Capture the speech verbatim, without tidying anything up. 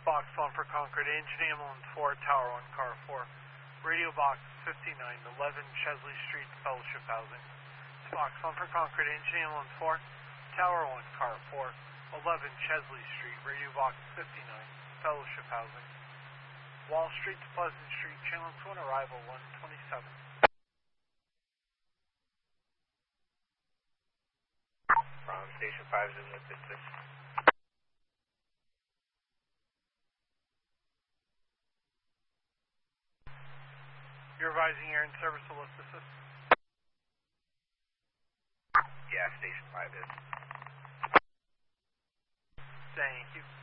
Box one for Concord, Engine Ambulance four, Tower one, Car four. Radio Box fifty-nine, eleven Chesley Street, Fellowship Housing. Box one for Concord, Engine Ambulance four, Tower one, Car four. eleven Chesley Street, Radio Box fifty-nine, Fellowship Housing. Wall Street to Pleasant Street, Channel two, arrival one twenty-seven. From Station five is in the distance. You're advising air and service to lift assist? Yeah, Station five is. Thank you.